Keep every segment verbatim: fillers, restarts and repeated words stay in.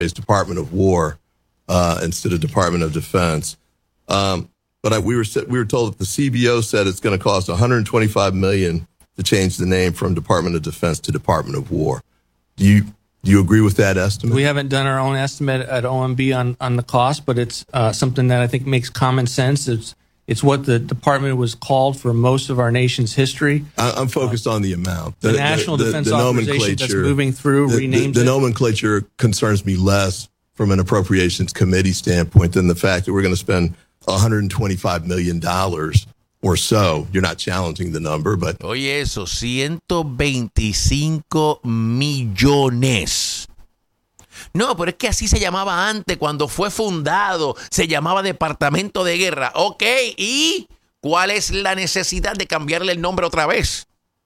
Department of War uh, instead of Department of Defense. Um, but I, we were we were told that the C B O said it's going to cost one hundred twenty-five million dollars to change the name from Department of Defense to Department of War. Do you do you agree with that estimate? We haven't done our own estimate at O M B on, on the cost, but it's uh, something that I think makes common sense. It's it's what the department was called for most of our nation's history. I, I'm focused uh, on the amount. The, the National the, Defense the, the Authorization that's moving through the, renames the, the it. nomenclature concerns me less from an appropriations committee standpoint than the fact that we're going to spend one hundred twenty-five million dollars or so. You're not challenging the number, but... Oye, eso, ciento veinticinco millones. No, pero es que así se llamaba antes, cuando fue fundado, se llamaba Departamento de Guerra. Ok, ¿y cuál es la necesidad de cambiarle el nombre otra vez?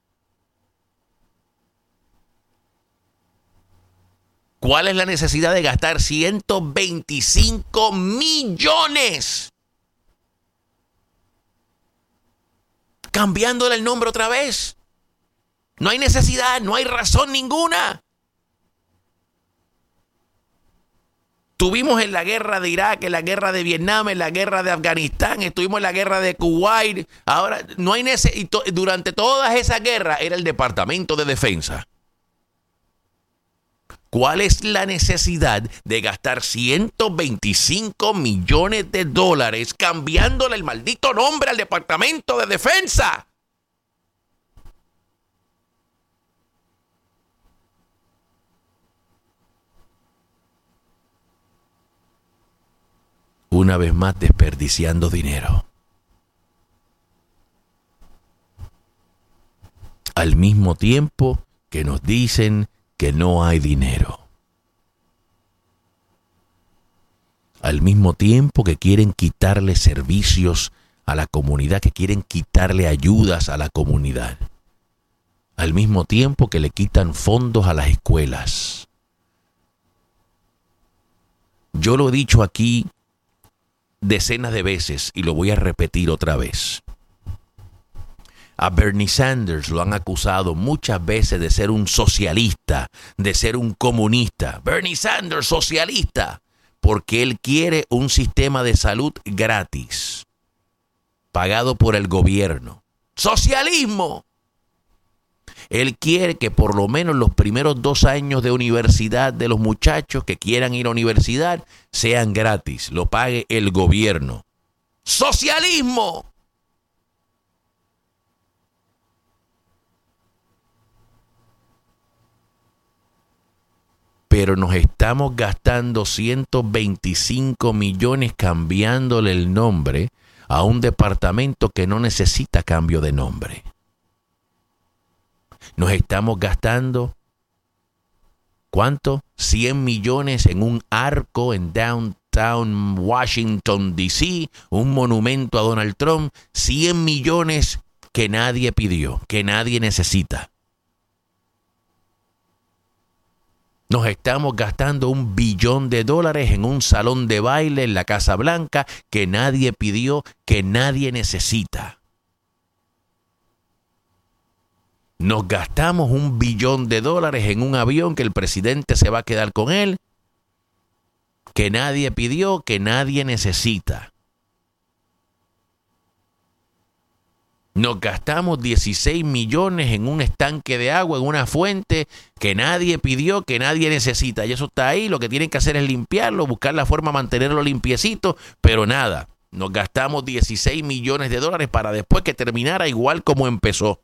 ¿Cuál es la necesidad de gastar ciento veinticinco millones? Cambiándole el nombre otra vez. No hay necesidad, no hay razón ninguna. Estuvimos en la guerra de Irak, en la guerra de Vietnam, en la guerra de Afganistán, estuvimos en la guerra de Kuwait. Ahora, no hay necesidad. Durante todas esas guerras era el Departamento de Defensa. ¿Cuál es la necesidad de gastar ciento veinticinco millones de dólares cambiándole el maldito nombre al Departamento de Defensa? Una vez más desperdiciando dinero. Al mismo tiempo que nos dicen que no hay dinero. Al mismo tiempo que quieren quitarle servicios a la comunidad, que quieren quitarle ayudas a la comunidad. Al mismo tiempo que le quitan fondos a las escuelas. Yo lo he dicho aquí decenas de veces y lo voy a repetir otra vez. A Bernie Sanders lo han acusado muchas veces de ser un socialista, de ser un comunista. Bernie Sanders, socialista, porque él quiere un sistema de salud gratis, pagado por el gobierno. ¡Socialismo! Él quiere que por lo menos los primeros dos años de universidad de los muchachos que quieran ir a universidad sean gratis, lo pague el gobierno. ¡Socialismo! Pero nos estamos gastando ciento veinticinco millones cambiándole el nombre a un departamento que no necesita cambio de nombre. Nos estamos gastando, ¿cuánto? cien millones en un arco en downtown Washington, D C, un monumento a Donald Trump, cien millones que nadie pidió, que nadie necesita. Nos estamos gastando un billón de dólares en un salón de baile en la Casa Blanca que nadie pidió, que nadie necesita. Nos gastamos un billón de dólares en un avión que el presidente se va a quedar con él, que nadie pidió, que nadie necesita. Nos gastamos dieciséis millones en un estanque de agua, en una fuente que nadie pidió, que nadie necesita. Y eso está ahí, lo que tienen que hacer es limpiarlo, buscar la forma de mantenerlo limpiecito, pero nada. Nos gastamos dieciséis millones de dólares para después que terminara igual como empezó.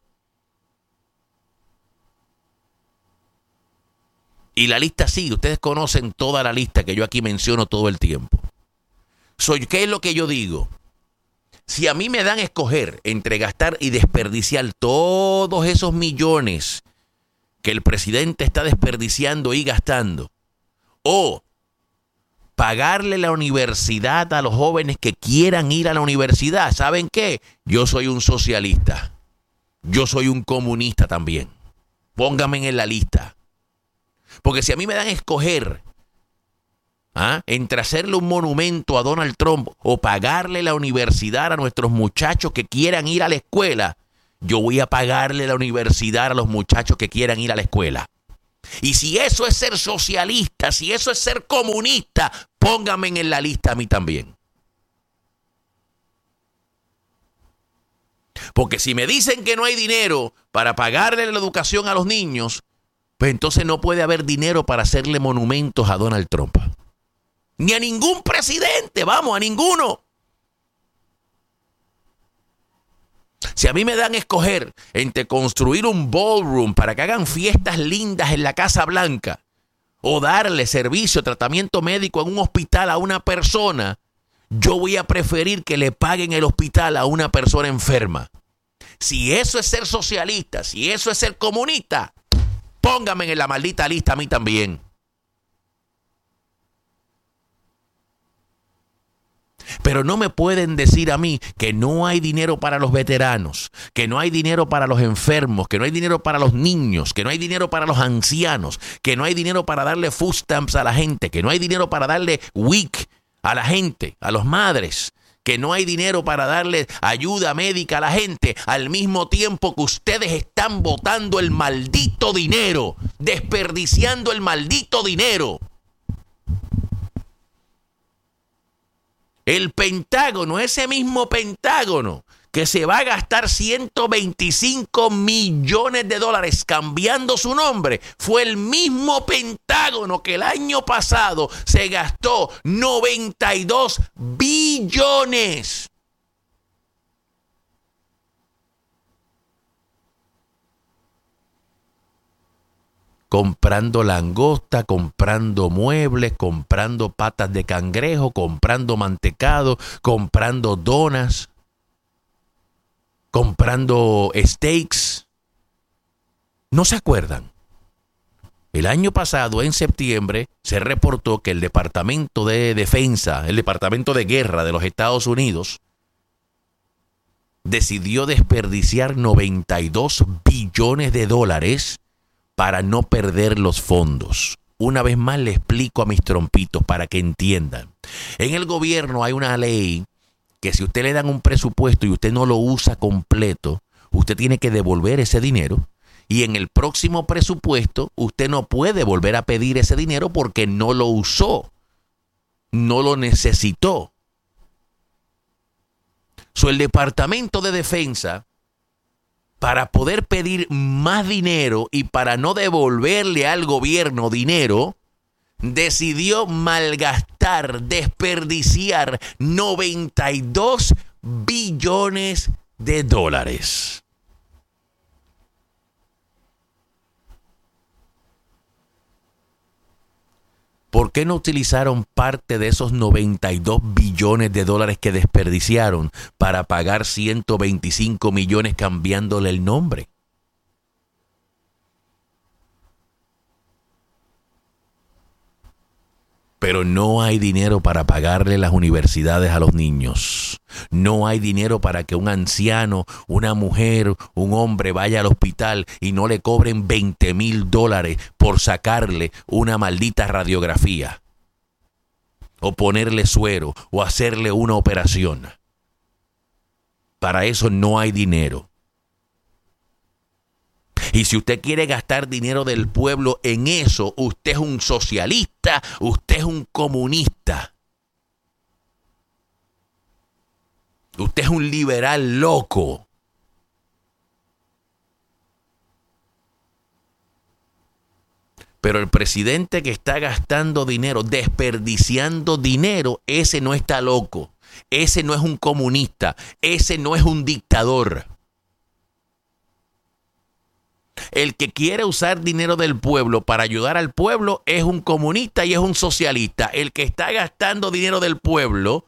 Y la lista sigue. Ustedes conocen toda la lista que yo aquí menciono todo el tiempo. Soy, ¿qué es lo que yo digo? Si a mí me dan a escoger entre gastar y desperdiciar todos esos millones que el presidente está desperdiciando y gastando, o pagarle la universidad a los jóvenes que quieran ir a la universidad, ¿saben qué? Yo soy un socialista. Yo soy un comunista también. Pónganme en la lista. Porque si a mí me dan a escoger ¿ah? entre hacerle un monumento a Donald Trump o pagarle la universidad a nuestros muchachos que quieran ir a la escuela, yo voy a pagarle la universidad a los muchachos que quieran ir a la escuela. Y si eso es ser socialista, si eso es ser comunista, pónganme en la lista a mí también. Porque si me dicen que no hay dinero para pagarle la educación a los niños, pues entonces no puede haber dinero para hacerle monumentos a Donald Trump. Ni a ningún presidente, vamos, a ninguno. Si a mí me dan a escoger entre construir un ballroom para que hagan fiestas lindas en la Casa Blanca o darle servicio, tratamiento médico en un hospital a una persona, yo voy a preferir que le paguen el hospital a una persona enferma. Si eso es ser socialista, si eso es ser comunista, póngame en la maldita lista a mí también. Pero no me pueden decir a mí que no hay dinero para los veteranos, que no hay dinero para los enfermos, que no hay dinero para los niños, que no hay dinero para los ancianos, que no hay dinero para darle food stamps a la gente, que no hay dinero para darle W I C a la gente, a las madres, que no hay dinero para darle ayuda médica a la gente, al mismo tiempo que ustedes están botando el maldito dinero, desperdiciando el maldito dinero. El Pentágono, ese mismo Pentágono que se va a gastar ciento veinticinco millones de dólares cambiando su nombre, fue el mismo Pentágono que el año pasado se gastó noventa y dos billones. Comprando langosta, comprando muebles, comprando patas de cangrejo, comprando mantecado, comprando donas, comprando steaks. ¿No se acuerdan? El año pasado, en septiembre, se reportó que el Departamento de Defensa, el Departamento de Guerra de los Estados Unidos, decidió desperdiciar noventa y dos billones de dólares para no perder los fondos. Una vez más le explico a mis trompitos para que entiendan. En el gobierno hay una ley que si usted le dan un presupuesto y usted no lo usa completo, usted tiene que devolver ese dinero. Y en el próximo presupuesto usted no puede volver a pedir ese dinero porque no lo usó, no lo necesitó. So, el Departamento de Defensa, para poder pedir más dinero y para no devolverle al gobierno dinero, decidió malgastar, desperdiciar noventa y dos billones de dólares. ¿Por qué no utilizaron parte de esos noventa y dos billones de dólares que desperdiciaron para pagar ciento veinticinco millones cambiándole el nombre? Pero no hay dinero para pagarle las universidades a los niños. No hay dinero para que un anciano, una mujer, un hombre vaya al hospital y no le cobren veinte mil dólares por sacarle una maldita radiografía, o ponerle suero, o hacerle una operación. Para eso no hay dinero. Y si usted quiere gastar dinero del pueblo en eso, usted es un socialista, usted es un comunista. Usted es un liberal loco. Pero el presidente que está gastando dinero, desperdiciando dinero, ese no está loco. Ese no es un comunista. Ese no es un dictador. El que quiere usar dinero del pueblo para ayudar al pueblo es un comunista y es un socialista. El que está gastando dinero del pueblo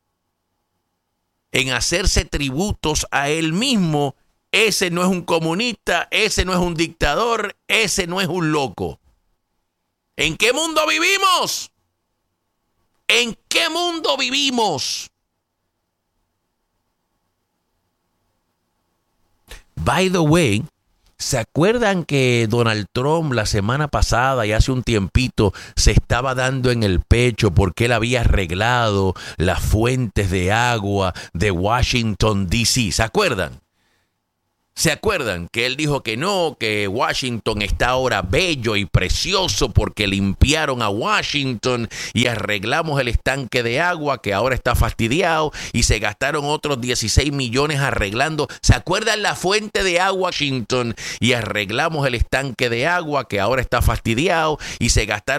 en hacerse tributos a él mismo, ese no es un comunista, ese no es un dictador, ese no es un loco. ¿En qué mundo vivimos? ¿En qué mundo vivimos? By the way, ¿se acuerdan que Donald Trump la semana pasada y hace un tiempito se estaba dando en el pecho porque él había arreglado las fuentes de agua de Washington, D C? ¿Se acuerdan? ¿Se acuerdan que él dijo que no, que Washington está ahora bello y precioso porque limpiaron a Washington y arreglamos el estanque de agua que ahora está fastidiado y se gastaron otros dieciséis millones arreglando? ¿Se acuerdan la fuente de agua Washington y arreglamos el estanque de agua que ahora está fastidiado y se gastaron